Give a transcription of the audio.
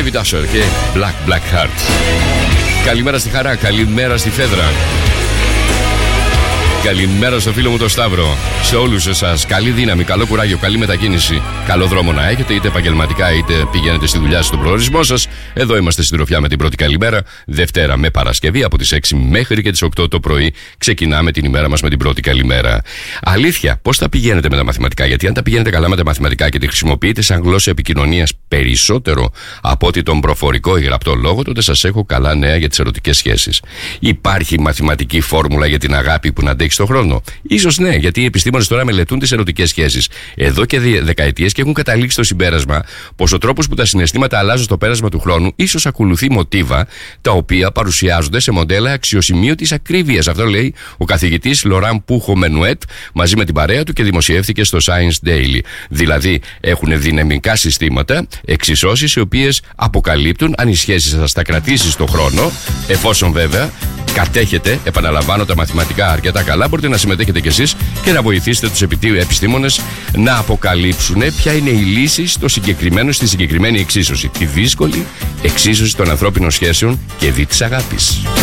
David Usher και Black Heart. Καλημέρα στη Χαρά, καλημέρα στη Φέδρα. Καλημέρα στο φίλο μου τον Σταύρο. Σε όλους εσάς, καλή δύναμη, καλό κουράγιο, καλή μετακίνηση. Καλό δρόμο να έχετε, είτε επαγγελματικά είτε πηγαίνετε στη δουλειά στον προορισμό σας. Εδώ είμαστε στην τροφιά με την πρώτη καλημέρα. Δευτέρα με Παρασκευή από τις 6 μέχρι και τις 8 το πρωί. Ξεκινάμε την ημέρα μας με την πρώτη καλημέρα. Αλήθεια, πώς θα πηγαίνετε με τα μαθηματικά? Γιατί αν τα πηγαίνετε καλά με τα μαθηματικά και τη χρησιμοποιείτε σαν γλώσσα επικοινωνίας περισσότερο από ότι τον προφορικό ή γραπτό λόγο, τότε σας έχω καλά νέα για τις ερωτικές σχέσεις. Υπάρχει μαθηματική φόρμουλα για την αγάπη που να αντέχει στον χρόνο? Ίσως ναι, γιατί οι επιστήμονες τώρα μελετούν τις ερωτικές σχέσεις εδώ και δεκαετίες και έχουν καταλήξει στο συμπέρασμα πως ο τρόπος που τα συναισθήματα αλλάζουν στο πέρασμα του χρόνου ίσως ακολουθεί μοτίβα τα οποία παρουσιάζονται σε μοντέλα αξιοσημείωτης ακρίβειας. Αυτό λέει ο καθηγητής Λοράν Πούχο Μενουέτ μαζί με την παρέα του και δημοσιεύθηκε στο Science Daily. Δηλαδή έχουν δυναμικά συστήματα, εξισώσεις οι οποίες αποκαλύπτουν αν η σχέση σας θα κρατήσει στον χρόνο, εφόσον βέβαια κατέχετε, επαναλαμβάνω, τα μαθηματικά αρκετά καλά. Μπορείτε να συμμετέχετε κι εσείς και να βοηθήσετε τους επιστήμονες να αποκαλύψουν ποια είναι η λύση στο συγκεκριμένο, στη συγκεκριμένη εξίσωση. Τη δύσκολη εξίσωση των ανθρώπινων σχέσεων και δι της αγάπης.